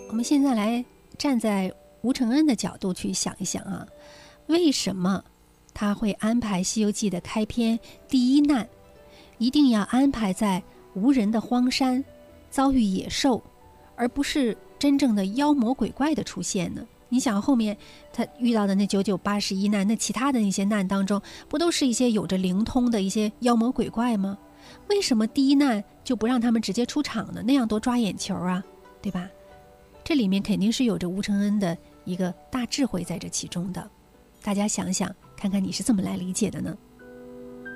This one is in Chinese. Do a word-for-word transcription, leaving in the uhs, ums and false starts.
我们现在来站在吴承恩的角度去想一想啊，为什么他会安排《西游记》的开篇第一难一定要安排在无人的荒山遭遇野兽，而不是真正的妖魔鬼怪的出现呢？你想后面他遇到的那九九八十一难，那其他的那些难当中，不都是一些有着灵通的一些妖魔鬼怪吗？为什么第一难就不让他们直接出场呢？那样多抓眼球啊，对吧？这里面肯定是有着吴承恩的一个大智慧在这其中的，大家想想看看你是怎么来理解的呢？